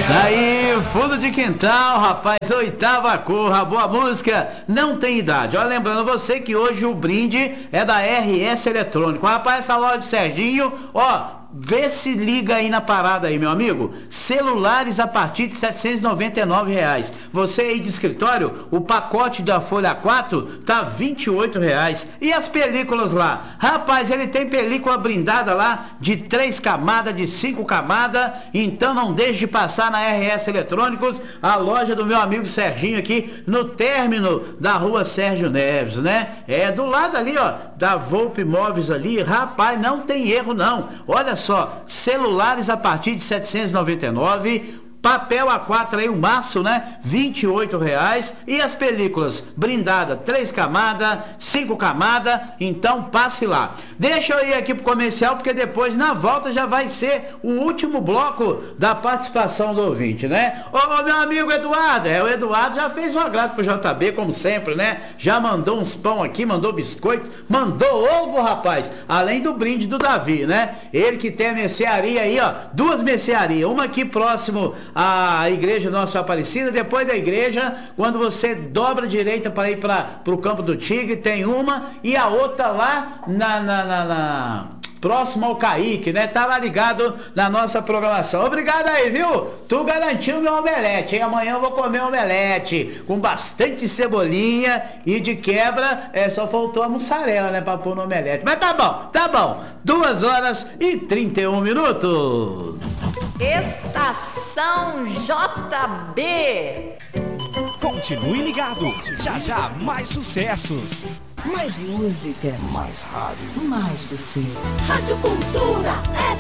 Daí, fundo de quintal, rapaz, oitava cor, a boa música, não tem idade. Olha, lembrando você que hoje o brinde é da RS Eletrônico. Rapaz, essa loja de Serginho, ó, vê se liga aí na parada aí, meu amigo. Celulares a partir de R$799. Você aí de escritório, o pacote da Folha 4 tá R$28. E as películas lá? Rapaz, ele tem película blindada lá de 3 camadas, de 5 camadas. Então não deixe de passar na RS Eletrônicos, a loja do meu amigo Serginho aqui no término da rua Sérgio Neves, né? É do lado ali, ó, da Volpe Móveis ali. Rapaz, não tem erro não. Olha só, celulares a partir de R$799, papel A4 aí, o maço, né? R$28. E as películas blindada, 3 camadas, 5 camadas. Então passe lá. Deixa eu ir aqui pro comercial, porque depois na volta já vai ser o último bloco da participação do ouvinte, né? Ô meu amigo Eduardo, o Eduardo já fez um agrado pro JB, como sempre, né? Já mandou uns pão aqui, mandou biscoito, mandou ovo, rapaz, além do brinde do Davi, né? Ele que tem a mercearia aí, ó, 2 mercearias, uma aqui próximo à igreja Nossa Aparecida, depois da igreja, quando você dobra a direita para ir para o Campo do Tigre, tem uma, e a outra lá próximo ao Kaique, né? Tá lá ligado na nossa programação. Obrigado aí, viu? Tu garantiu meu omelete, hein? Amanhã eu vou comer omelete com bastante cebolinha e de quebra, só faltou a mussarela, né? Pra pôr no omelete. Mas tá bom. 2h31. Estação JB. Continue ligado. Já mais sucessos. Mais música. Mais rádio. Mais você. Rádio Cultura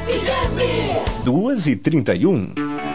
FM. 2h31.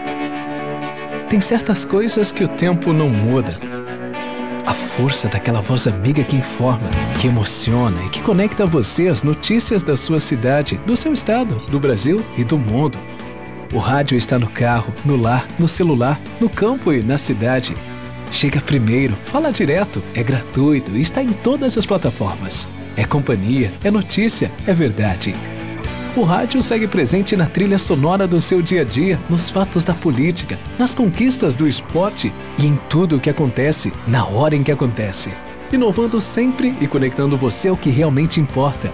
Tem certas coisas que o tempo não muda. A força daquela voz amiga que informa, que emociona e que conecta você às notícias da sua cidade, do seu estado, do Brasil e do mundo. O rádio está no carro, no lar, no celular, no campo e na cidade. Chega primeiro, fala direto, é gratuito e está em todas as plataformas. É companhia, é notícia, é verdade. O rádio segue presente na trilha sonora do seu dia a dia, nos fatos da política, nas conquistas do esporte e em tudo o que acontece, na hora em que acontece. Inovando sempre e conectando você ao que realmente importa.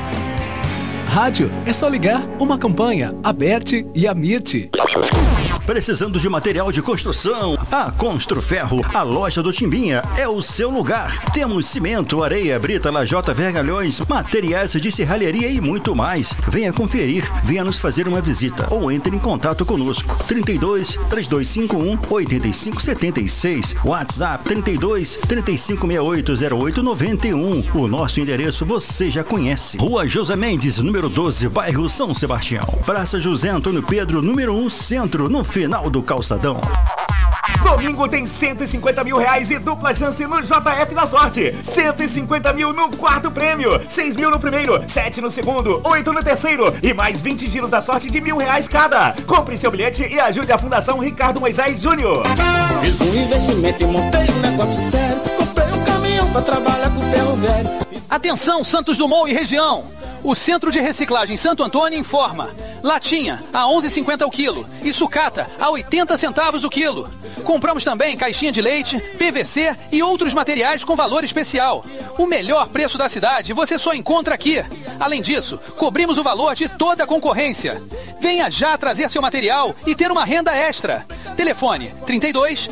Rádio é só ligar, uma campanha, Aberte e Amirte. Precisando de material de construção? A Construferro, a loja do Timbinha, é o seu lugar. Temos cimento, areia, brita, lajota, vergalhões, materiais de serralheria e muito mais. Venha conferir, venha nos fazer uma visita ou entre em contato conosco. 32 3251 8576, WhatsApp 32 3568 0891. O nosso endereço você já conhece. Rua José Mendes, número 12, bairro São Sebastião. Praça José Antônio Pedro, número 1, centro, no final do calçadão. Domingo tem R$150 mil e dupla chance no JF da Sorte. 150 mil no quarto prêmio, 6 mil no primeiro, 7 no segundo, 8 no terceiro e mais 20 giros da sorte de R$1.000 cada. Compre seu bilhete e ajude a Fundação Ricardo Moisés Júnior. Fiz um investimento e montei um negócio sério. Comprei um caminhão pra trabalhar com ferro velho. Atenção, Santos Dumont e região. O Centro de Reciclagem Santo Antônio informa: latinha a 11,50 o quilo e sucata a 80 centavos o quilo. Compramos também caixinha de leite, PVC e outros materiais com valor especial. O melhor preço da cidade você só encontra aqui. Além disso, cobrimos o valor de toda a concorrência. Venha já trazer seu material e ter uma renda extra. Telefone 32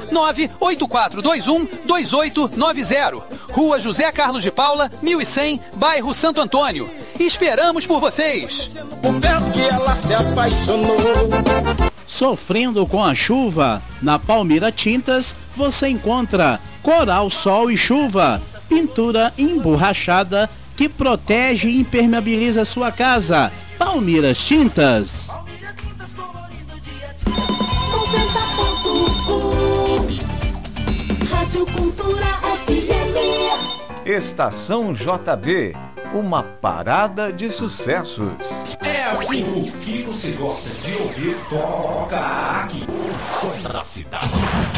98421 2890. Rua José Carlos de Paula, 1100, bairro Santo Antônio. Esperamos por vocês. Por perto que ela se apaixonou. Sofrendo com a chuva? Na Palmira Tintas você encontra Coral, Sol e Chuva, pintura emborrachada que protege e impermeabiliza sua casa. Palmiras Tintas. Rádio Cultura FM. Estação JB, uma parada de sucessos. É assim, o que você gosta de ouvir, toca aqui. O som da cidade.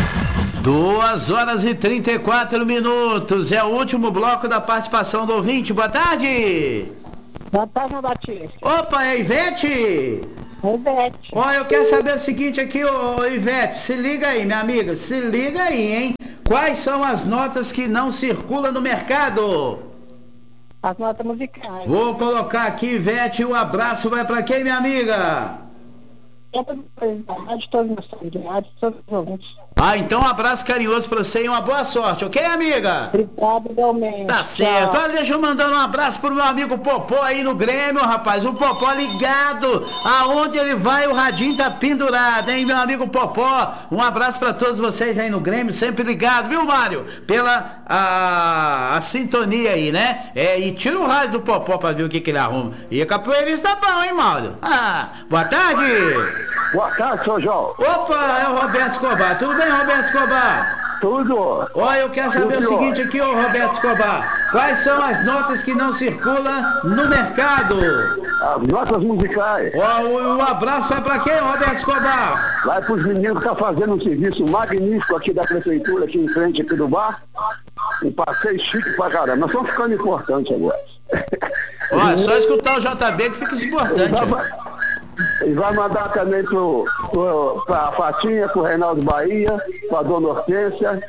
2h34. É o último bloco da participação do ouvinte. Boa tarde. Boa tarde, Batista. Opa, é Ivete? Ivete. Ó, eu quero saber o seguinte aqui, ô Ivete, se liga aí, minha amiga, se liga aí, hein? Quais são as notas que não circulam no mercado? As notas musicais. Vou colocar aqui, Ivete, o abraço vai pra quem, minha amiga? É para todos os meus familiares, todos os ouvintes. Ah, então um abraço carinhoso pra você e uma boa sorte, ok, amiga? Obrigado, igualmente. Tá certo. Tchau. Olha, deixa eu mandar um abraço pro meu amigo Popó aí no Grêmio, rapaz. O Popó ligado. Aonde ele vai, o radinho tá pendurado, hein, meu amigo Popó? Um abraço pra todos vocês aí no Grêmio, sempre ligado, viu, Mário? Pela a sintonia aí, né? E tira o rádio do Popó pra ver o que ele arruma. E a capoeirista tá bom, hein, Mário? Boa tarde. Boa tarde, seu João. Opa, é o Roberto Escobar. Tudo bem, Roberto Escobar? Tudo. Olha, eu quero saber o seguinte aqui, ô Roberto Escobar. Quais são as notas que não circulam no mercado? As notas musicais. Ó, o abraço vai pra quem, Roberto Escobar? Vai pros meninos que estão fazendo um serviço magnífico aqui da prefeitura, aqui em frente aqui do bar. Um passeio chique pra caramba. Nós estamos ficando importantes agora. Ó, é só escutar o JB que fica importante. E vai mandar também pra Fatinha, pro Reinaldo Bahia, pra Dona Hortência,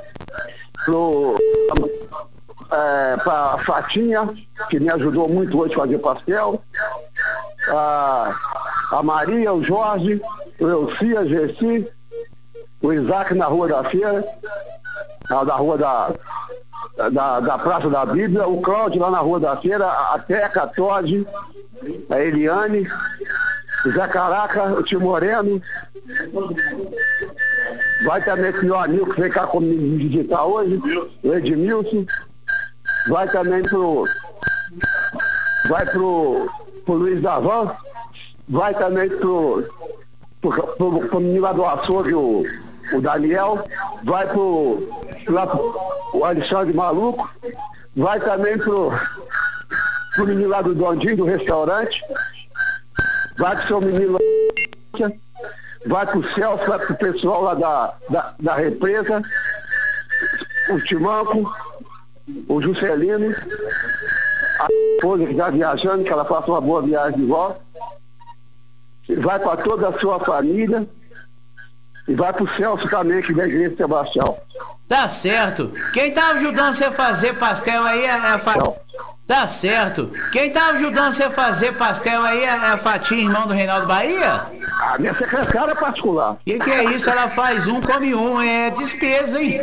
pra Fatinha, que me ajudou muito hoje a fazer pastel, a Maria, o Jorge, o Elcia, a Gessi, o Isaac na Rua da Feira, da Rua da Praça da Bíblia, o Cláudio lá na Rua da Feira, a Teca, a Todd, a Eliane, o Zé Caraca, o Tio Moreno. Vai também pro meu amigo que veio cá comigo me visitar hoje, o Edmilson. Vai também pro Luiz Davan. Vai também pro menino lá do açougue, o Daniel. Vai pro Alexandre Maluco. Vai também pro menino lá do Dondinho, do restaurante. Vai pro seu menino lá, vai pro Celso, vai pro pessoal lá da represa, o Timanco, o Juscelino, a esposa que está viajando, que ela faça uma boa viagem de volta. E vai para toda a sua família. E vai pro Celso também, que da Igreja Sebastião. Tá certo. Quem tá ajudando você a fazer pastel aí é a Fatinha. Tá certo. Quem tá ajudando você a fazer pastel aí é a Fatinha, irmão do Reinaldo Bahia? A minha secretária particular. Que é isso? Ela faz um, come um. É despesa, hein?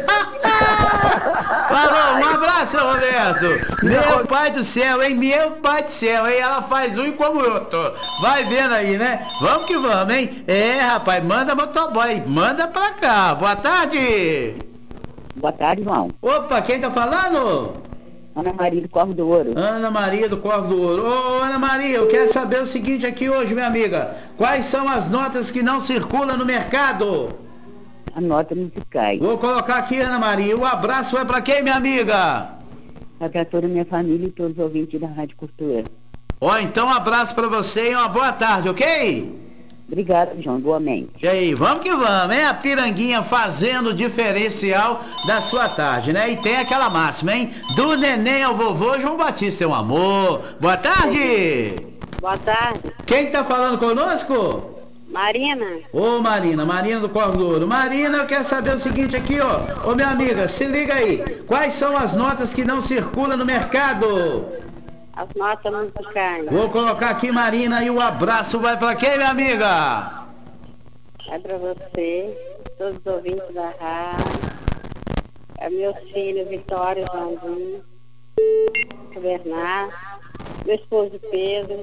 Falou, um abraço, Roberto. Meu pai do céu, hein? Meu pai do céu, hein? Ela faz um e come outro. Vai vendo aí, né? Vamos que vamos, hein? Rapaz, manda motoboy. Manda pra cá. Boa tarde. Boa tarde, João. Opa, quem tá falando? Ana Maria do Corvo do Ouro. Ana Maria do Corvo do Ouro. Ô, Ana Maria, eu quero saber o seguinte aqui hoje, minha amiga. Quais são as notas que não circulam no mercado? A nota musicais. Vou colocar aqui, Ana Maria. O abraço vai pra quem, minha amiga? Para toda a minha família e todos os ouvintes da Rádio Cultura. Ó, então um abraço pra você e uma boa tarde, ok? Obrigado, João, igualmente. E aí, vamos que vamos, hein? A Piranguinha fazendo o diferencial da sua tarde, né? E tem aquela máxima, hein? Do neném ao vovô, João Batista é um amor. Boa tarde! Boa tarde. Quem tá falando conosco? Marina. Ô, Marina do Corvo do Ouro. Marina, eu quero saber o seguinte aqui, ó. Ô, minha amiga, se liga aí. Quais são as notas que não circulam no mercado? As notas musicais. Vou colocar aqui, Marina, e o abraço vai pra quem, minha amiga? É pra você, todos os ouvintes da rádio. É meus filhos, Vitória, Joãozinho, o Bernardo, meu esposo Pedro,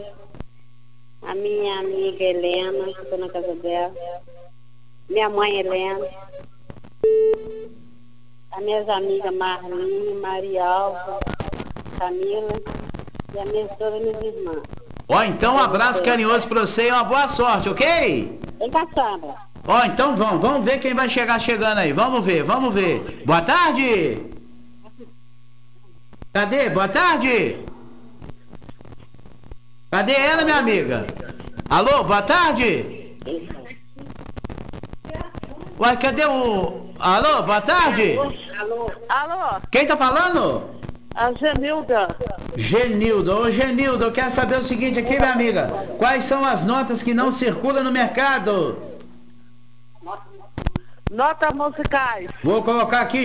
a minha amiga Helena, que estou na casa dela, minha mãe Helena, as minhas amigas Marlinha, Maria Alva, Camila, e a todas minhas irmãs. Ó, então um abraço carinhoso pra você e uma boa sorte, ok? Vem passando. Ó, então vamos ver quem vai chegando aí. Vamos ver. Boa tarde! Cadê? Boa tarde! Cadê ela, minha amiga? Alô, boa tarde? Ué, cadê o... Alô, boa tarde? Alô? Quem tá falando? A Genilda. Genilda. Ô, Genilda, eu quero saber o seguinte aqui, minha amiga. Quais são as notas que não circulam no mercado? Notas musicais. Vou colocar aqui